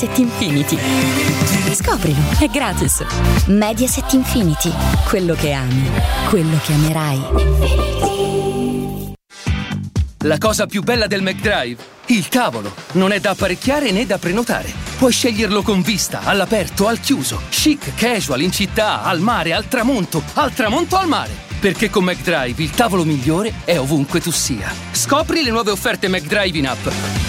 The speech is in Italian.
Mediaset Infinity. Scoprilo, è gratis. Mediaset Infinity. Quello che ami, quello che amerai. La cosa più bella del McDrive? Il tavolo. Non è da apparecchiare né da prenotare. Puoi sceglierlo con vista, all'aperto, al chiuso. Chic, casual, in città, al mare, al tramonto al mare. Perché con McDrive il tavolo migliore è ovunque tu sia. Scopri le nuove offerte McDrive in app.